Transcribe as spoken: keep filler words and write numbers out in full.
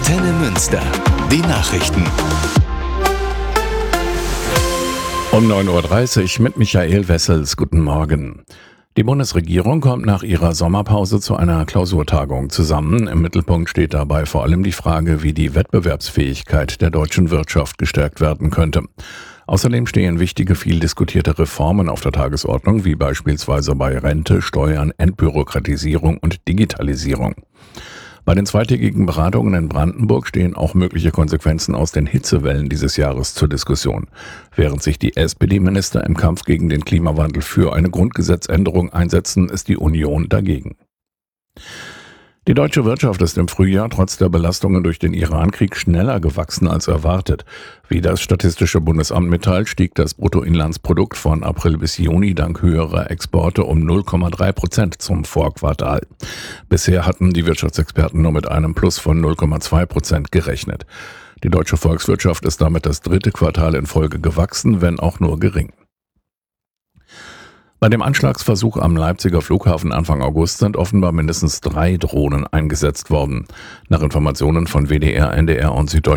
Antenne Münster. Die Nachrichten. Um neun Uhr dreißig mit Michael Wessels. Guten Morgen. Die Bundesregierung kommt nach ihrer Sommerpause zu einer Klausurtagung zusammen. Im Mittelpunkt steht dabei vor allem die Frage, wie die Wettbewerbsfähigkeit der deutschen Wirtschaft gestärkt werden könnte. Außerdem stehen wichtige, viel diskutierte Reformen auf der Tagesordnung, wie beispielsweise bei Rente, Steuern, Entbürokratisierung und Digitalisierung. Bei den zweitägigen Beratungen in Brandenburg stehen auch mögliche Konsequenzen aus den Hitzewellen dieses Jahres zur Diskussion. Während sich die S P D-Minister im Kampf gegen den Klimawandel für eine Grundgesetzänderung einsetzen, ist die Union dagegen. Die deutsche Wirtschaft ist im Frühjahr trotz der Belastungen durch den Iran-Krieg schneller gewachsen als erwartet. Wie das Statistische Bundesamt mitteilt, stieg das Bruttoinlandsprodukt von April bis Juni dank höherer Exporte um null Komma drei Prozent zum Vorquartal. Bisher hatten die Wirtschaftsexperten nur mit einem Plus von null Komma zwei Prozent gerechnet. Die deutsche Volkswirtschaft ist damit das dritte Quartal in Folge gewachsen, wenn auch nur gering. Bei dem Anschlagsversuch am Leipziger Flughafen Anfang August sind offenbar mindestens drei Drohnen eingesetzt worden. Nach Informationen von W D R, N D R und Süddeutsche